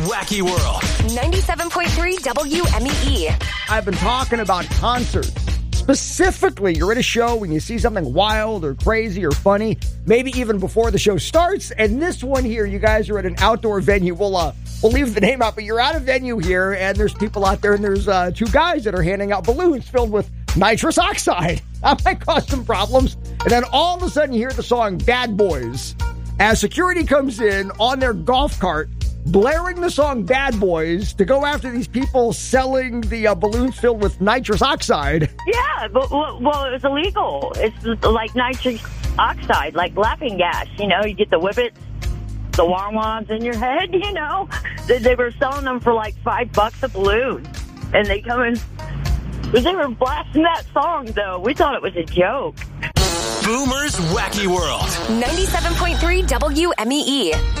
Wacky World. 97.3 WMEE. I've been talking about concerts. Specifically, you're at a show when you see something wild or crazy or funny, maybe even before the show starts. And this one here, you guys are at an outdoor venue. We'll leave the name out, but you're at a venue here, and there's people out there, and there's two guys that are handing out balloons filled with nitrous oxide. That might cause some problems. And then all of a sudden, you hear the song Bad Boys as security comes in on their golf cart, blaring the song Bad Boys to go after these people selling the balloons filled with nitrous oxide. Yeah, but well, it was illegal. It's like nitrous oxide, like laughing gas. You know, you get the whippets, the warm-ons in your head, you know. They were selling them for like $5 a balloon. And they come in, they were blasting that song, though. We thought it was a joke. Boomer's Wacky World. 97.3 WMEE.